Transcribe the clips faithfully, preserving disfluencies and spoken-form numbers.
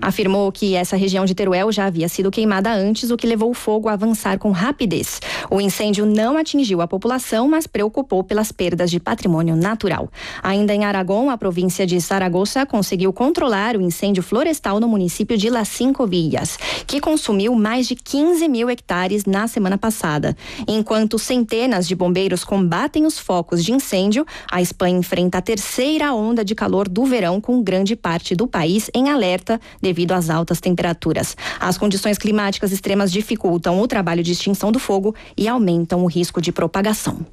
Afirmou que essa região de Teruel já havia sido queimada antes, o que levou o fogo a avançar com rapidez. O incêndio não atingiu a população, mas preocupou pelas perdas de patrimônio natural. Ainda em Aragão, a província de Saragoça conseguiu controlar o incêndio florestal no município de Las Cinco Villas, que consumiu mais de quinze mil hectares na semana passada. Enquanto centenas de bombeiros combatem os focos de incêndio, a Espanha enfrenta a terceira onda de calor do verão, com grande parte do país em alerta devido às altas temperaturas. As condições climáticas extremas dificultam o trabalho de extinção do fogo e aumentam o risco de propagação.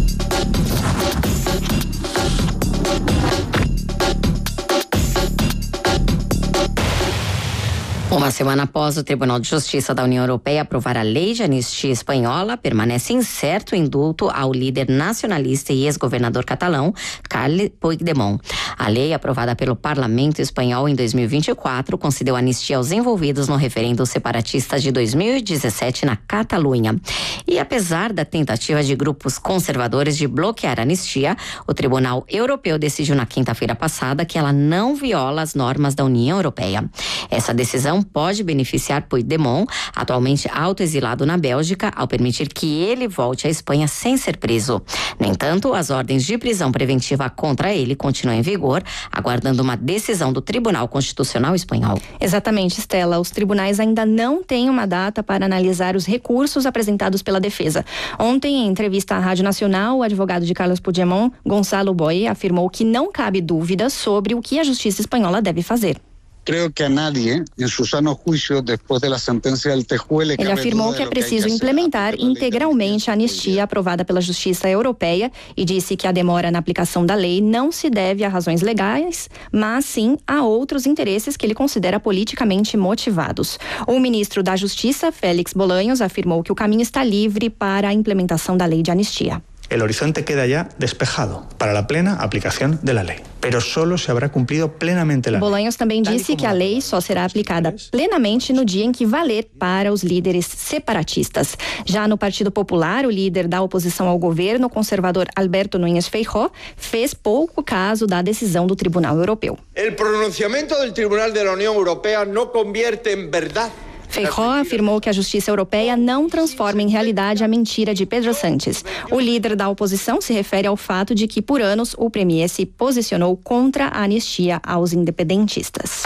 Uma semana após o Tribunal de Justiça da União Europeia aprovar a lei de anistia espanhola, permanece incerto o indulto ao líder nacionalista e ex-governador catalão, Carles Puigdemont. A lei, aprovada pelo Parlamento espanhol em dois mil e vinte e quatro, concedeu anistia aos envolvidos no referendo separatista de dois mil e dezessete na Catalunha. E apesar da tentativa de grupos conservadores de bloquear a anistia, o Tribunal Europeu decidiu na quinta-feira passada que ela não viola as normas da União Europeia. Essa decisão pode beneficiar Puigdemont, atualmente autoexilado na Bélgica, ao permitir que ele volte à Espanha sem ser preso. No entanto, as ordens de prisão preventiva contra ele continuam em vigor, aguardando uma decisão do Tribunal Constitucional espanhol. Exatamente, Estela. Os tribunais ainda não têm uma data para analisar os recursos apresentados pela defesa. Ontem, em entrevista à Rádio Nacional, o advogado de Carles Puigdemont, Gonçalo Boye, afirmou que não cabe dúvida sobre o que a justiça espanhola deve fazer. Creo que a nadie, en su sano juicio, después de la sentencia del T J U E, Ele afirmou que é preciso implementar integralmente a anistia aprovada pela Justiça Europeia e disse que a demora na aplicação da lei não se deve a razões legais, mas sim a outros interesses que ele considera politicamente motivados. O ministro da Justiça, Félix Bolaños, afirmou que o caminho está livre para a implementação da lei de anistia. El horizonte queda ya despejado para la plena aplicación de la ley, pero solo se habrá cumplido plenamente la ley. Bolaños também disse que a lei só será aplicada plenamente no dia em que valer para os líderes separatistas. Já no Partido Popular, o líder da oposição ao governo, o conservador Alberto Núñez Feijóo, fez pouco caso da decisão do Tribunal Europeu. El pronunciamiento del Tribunal de la Unión Europea no convierte en verdad. Feijóo afirmou que a Justiça Europeia não transforma em realidade a mentira de Pedro Sánchez. O líder da oposição se refere ao fato de que, por anos, o premier se posicionou contra a anistia aos independentistas.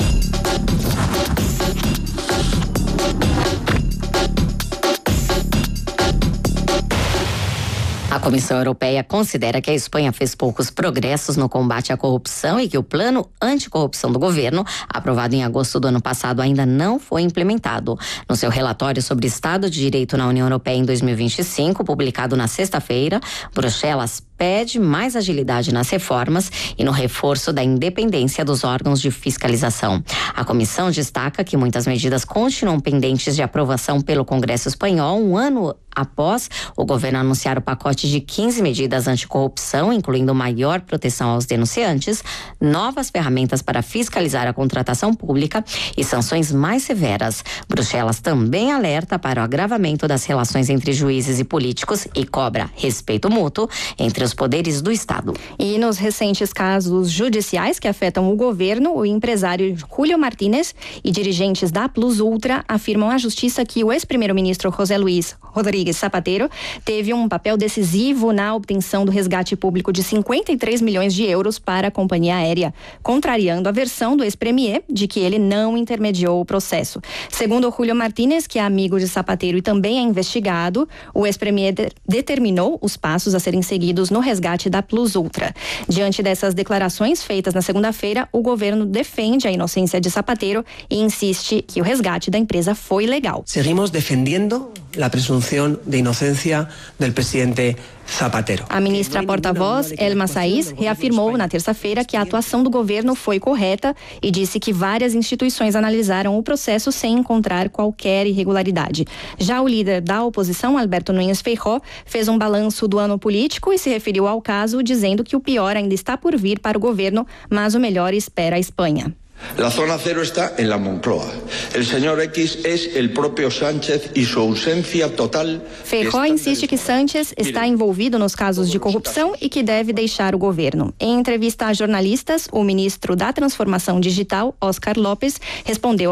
A Comissão Europeia considera que a Espanha fez poucos progressos no combate à corrupção e que o plano anticorrupção do governo, aprovado em agosto do ano passado, ainda não foi implementado. No seu relatório sobre Estado de Direito na União Europeia em dois mil e vinte e cinco, publicado na sexta-feira, Bruxelas pede mais agilidade nas reformas e no reforço da independência dos órgãos de fiscalização. A comissão destaca que muitas medidas continuam pendentes de aprovação pelo Congresso espanhol um ano após o governo anunciar o pacote de quinze medidas anticorrupção, incluindo maior proteção aos denunciantes, novas ferramentas para fiscalizar a contratação pública e sanções mais severas. Bruxelas também alerta para o agravamento das relações entre juízes e políticos e cobra respeito mútuo entre os poderes do Estado. E nos recentes casos judiciais que afetam o governo, o empresário Julio Martínez e dirigentes da Plus Ultra afirmam à justiça que o ex-primeiro-ministro José Luis Rodríguez Zapatero teve um papel decisivo na obtenção do resgate público de cinquenta e três milhões de euros para a companhia aérea, contrariando a versão do ex-premier de que ele não intermediou o processo. Segundo Julio Martínez, que é amigo de Zapatero e também é investigado, o ex-premier de- determinou os passos a serem seguidos no resgate da Plus Ultra. Diante dessas declarações feitas na segunda-feira, o governo defende a inocência de Zapatero e insiste que o resgate da empresa foi legal. Seguimos defendiendo la presunción de inocencia del presidente Zapatero. A ministra porta-voz, Elma Saiz, reafirmou na terça-feira que a atuação do governo foi correta e disse que várias instituições analisaram o processo sem encontrar qualquer irregularidade. Já o líder da oposição, Alberto Núñez Feijóo, fez um balanço do ano político e se referiu ao caso, dizendo que o pior ainda está por vir para o governo, mas o melhor espera a Espanha. La zona cero está en la Moncloa. El señor X es el propio Sánchez y su ausencia total. Feijóo insiste que Sánchez está envolvido nos casos de corrupção e que deve deixar o governo. Em entrevista a jornalistas, o ministro da Transformação Digital, Óscar López, respondeu